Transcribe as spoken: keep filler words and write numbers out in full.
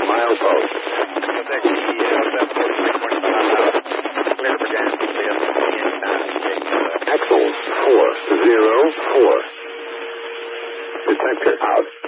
milepost. Quebec, E L F forty-six point five out. Clear for Jan, C C S inbound, gate left. Axles four zero four. Detector out.